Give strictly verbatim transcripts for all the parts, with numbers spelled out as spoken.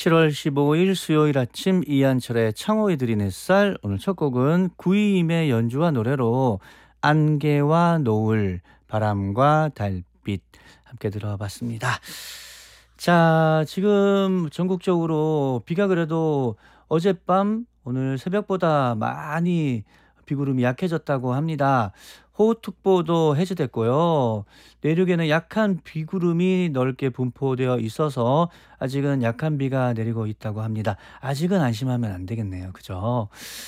칠월 십오일 수요일 아침 이한철의 창호이 드린 햇살. 오늘 첫 곡은 구이임의 연주와 노래로 안개와 노을, 바람과 달빛 함께 들어봤습니다. 자, 지금 전국적으로 비가 그래도 어젯밤 오늘 새벽보다 많이 비구름이 약해졌다고 합니다. 호우특보도 해제됐고요. 내륙에는 약한 비구름이 넓게 분포되어 있어서 아직은 약한 비가 내리고 있다고 합니다. 아직은 안심하면 안 되겠네요. 그죠?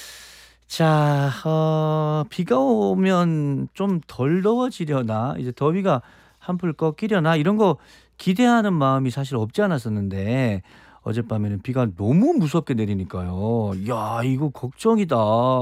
자, 어, 비가 오면 좀 덜 더워지려나? 이제 더위가 한풀 꺾이려나? 이런 거 기대하는 마음이 사실 없지 않았었는데 어젯밤에는 비가 너무 무섭게 내리니까요. 야, 이거 걱정이다.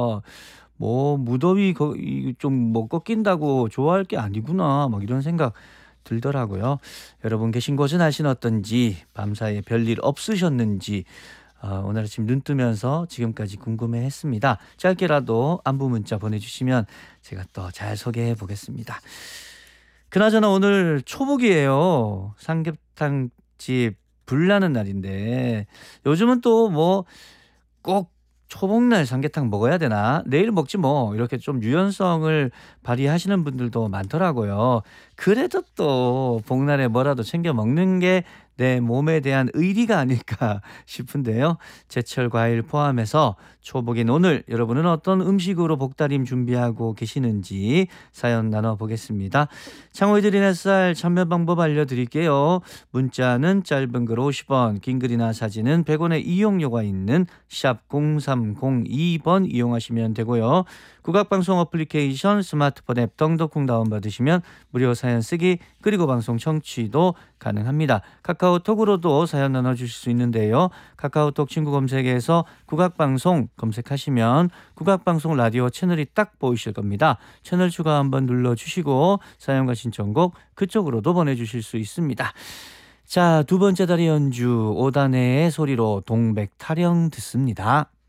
뭐 무더위 좀 뭐 꺾인다고 좋아할 게 아니구나. 막 이런 생각 들더라고요. 여러분 계신 곳은 날씨는 어떤지, 밤사이에 별일 없으셨는지 어, 오늘 아침 눈 뜨면서 지금까지 궁금해했습니다. 짧게라도 안부 문자 보내주시면 제가 또 잘 소개해 보겠습니다. 그나저나 오늘 초복이에요. 삼계탕집 불나는 날인데 요즘은 또 뭐 꼭 초복날 삼계탕 먹어야 되나? 내일 먹지 뭐. 이렇게 좀 유연성을 발휘하시는 분들도 많더라고요. 그래도 또 복날에 뭐라도 챙겨 먹는 게 내 몸에 대한 의리가 아닐까 싶은데요. 제철 과일 포함해서 초복인 오늘 여러분은 어떤 음식으로 복다림 준비하고 계시는지 사연 나눠보겠습니다. 창호이 드린 햇살 참여 방법 알려드릴게요. 문자는 짧은 글 오십 원, 긴 글이나 사진은 백 원의 이용료가 있는 샵 공삼공이 번 이용하시면 되고요. 국악방송 어플리케이션 스마트폰 앱 덩덕콩 다운받으시면 무료 사연 쓰기 그리고 방송 청취도 가능합니다. 카카오톡으로도 사연 나눠주실 수 있는데요. 카카오톡 친구 검색에서 국악방송 검색하시면 국악방송 라디오 채널이 딱 보이실 겁니다. 채널 추가 한번 눌러주시고 사연과 신청곡 그쪽으로도 보내주실 수 있습니다. 자, 두 번째 다리 연주 오단의 소리로 동백 타령 듣습니다.